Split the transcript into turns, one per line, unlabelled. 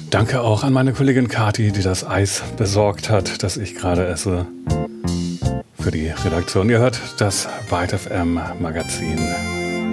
Danke auch an meine Kollegin Kathi, die das Eis besorgt hat, das ich gerade esse. Für die Redaktion. Ihr hört das Byte FM Magazin.